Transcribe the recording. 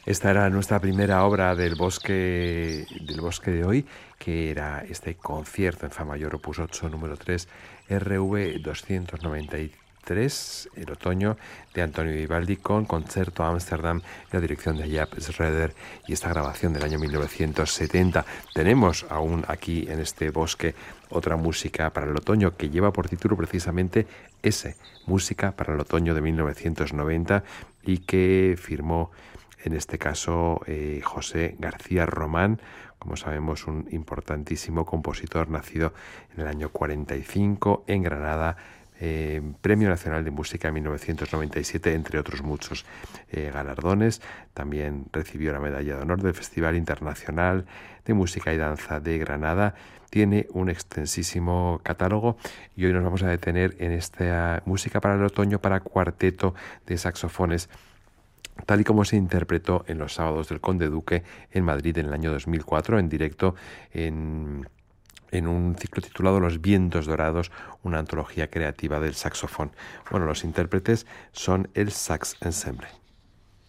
Esta era nuestra primera obra del bosque de hoy, que era este concierto en Fa mayor opus 8 número 3, RV 293, el otoño, de Antonio Vivaldi, con Concerto Amsterdam y la dirección de Jaap Schroeder, y esta grabación del año 1970. Tenemos aún aquí en este bosque otra música para el otoño que lleva por título precisamente ese, Música para el otoño de 1990, y que firmó en este caso José García Román, como sabemos, un importantísimo compositor nacido en el año 45 en Granada, Premio Nacional de Música en 1997, entre otros muchos galardones. También recibió la Medalla de Honor del Festival Internacional de Música y Danza de Granada. Tiene un extensísimo catálogo y hoy nos vamos a detener en esta música para el otoño para cuarteto de saxofones, tal y como se interpretó en los sábados del Conde Duque en Madrid en el año 2004, en directo en un ciclo titulado Los vientos dorados, una antología creativa del saxofón. Bueno, los intérpretes son el Sax Ensemble.